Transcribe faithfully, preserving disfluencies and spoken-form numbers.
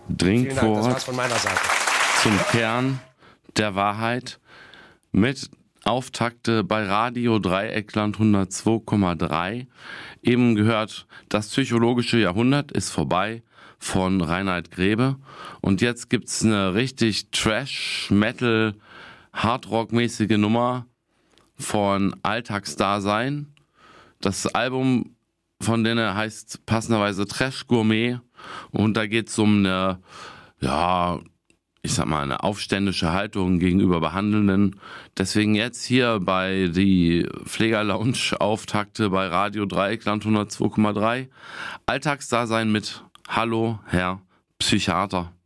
dringt Vielen Dank, das vor war's von meiner Seite. zum Kern der Wahrheit mit Auftakte bei Radio Dreieckland hundertzwei Komma drei. Eben gehört Das psychologische Jahrhundert ist vorbei von Reinhard Grebe. Und jetzt gibt's eine richtig Trash-Metal, Hardrock-mäßige Nummer von Alltagsdasein. Das Album von denen heißt passenderweise Trash Gourmet. Und da geht's um eine, ja, ich sag mal, eine aufständische Haltung gegenüber Behandelnden. Deswegen jetzt hier bei die Pfleger-Lounge-Auftakte bei Radio Dreieckland hundertzwei Komma drei. Alltagsdasein mit Hallo, Herr Psychiater.